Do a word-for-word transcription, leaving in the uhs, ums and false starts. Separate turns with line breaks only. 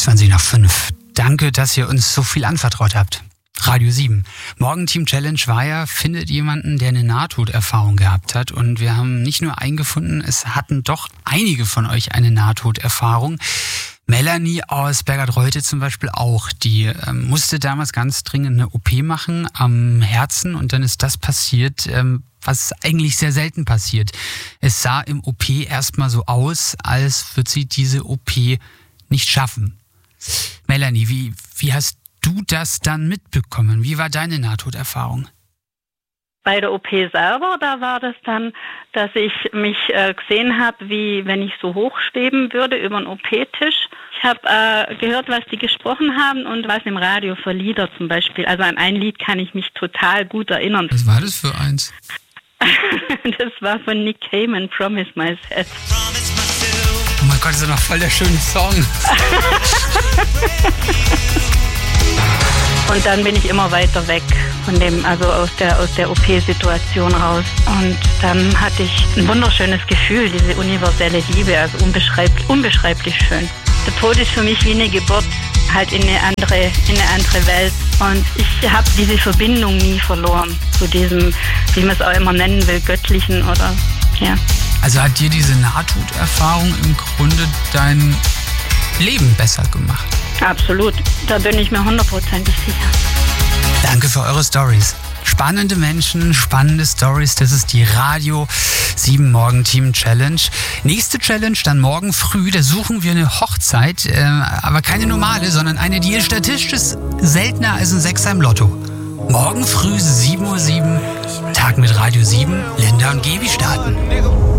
zwanzig nach fünf. Danke, dass ihr uns so viel anvertraut habt. Radio sieben. Morgenteam Challenge war ja, findet jemanden, der eine Nahtoderfahrung gehabt hat. Und wir haben nicht nur einen gefunden, es hatten doch einige von euch eine Nahtoderfahrung. Melanie aus Bergert-Reute zum Beispiel auch. Die ähm, musste damals ganz dringend eine O P machen am Herzen und dann ist das passiert, ähm, was eigentlich sehr selten passiert. Es sah im O P erstmal so aus, als würde sie diese O P nicht schaffen. Melanie, wie, wie hast du das dann mitbekommen? Wie war deine Nahtoderfahrung?
Bei der O P selber, da war das dann, dass ich mich äh, gesehen habe, wie wenn ich so hochschweben würde über einen O P-Tisch. Ich habe äh, gehört, was die gesprochen haben und was im Radio für Lieder zum Beispiel. Also an ein Lied kann ich mich total gut erinnern.
Was war das für eins?
Das war von Nick Cayman, Promise Myself.
Oh mein Gott, das ist doch noch voll der schöne Song.
Und dann bin ich immer weiter weg von dem, also aus der, aus der O P-Situation raus. Und dann hatte ich ein wunderschönes Gefühl, diese universelle Liebe, also unbeschreiblich, unbeschreiblich schön. Der Tod ist für mich wie eine Geburt, halt in eine andere, in eine andere Welt. Und ich habe diese Verbindung nie verloren zu diesem, wie man es auch immer nennen will, göttlichen oder, ja.
Also hat dir diese Nahtoderfahrung im Grunde dein Leben besser gemacht?
Absolut, da bin ich mir hundertprozentig sicher.
Danke für eure Stories. Spannende Menschen, spannende Stories. Das ist die Radio sieben Morgenteam Challenge. Nächste Challenge dann morgen früh. Da suchen wir eine Hochzeit, äh, aber keine normale, sondern eine, die ist statistisch seltener als ein Sechser im Lotto. Morgen früh sieben Uhr sieben, Tag mit Radio sieben. Linda und Gebi starten.